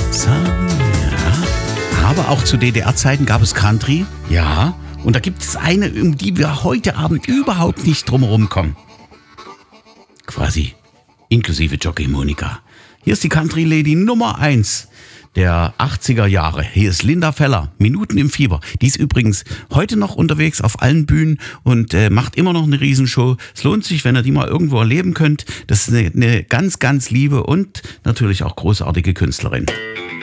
So, ja. Aber auch zu DDR-Zeiten gab es Country. Ja. Und da gibt es eine, um die wir heute Abend überhaupt nicht drumherum kommen. Quasi inklusive Jockey Monika. Hier ist die Country Lady Nummer 1 der 80er Jahre. Hier ist Linda Feller, Minuten im Fieber. Die ist übrigens heute noch unterwegs auf allen Bühnen und macht immer noch eine Riesenshow. Es lohnt sich, wenn ihr die mal irgendwo erleben könnt. Das ist eine ganz, ganz liebe und natürlich auch großartige Künstlerin.